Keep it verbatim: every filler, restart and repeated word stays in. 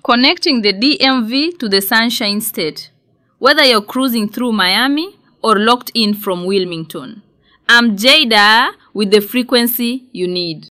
Connecting the D M V to the Sunshine State, whether you're cruising through Miami or locked in from Wilmington. I'm Jada with the frequency you need.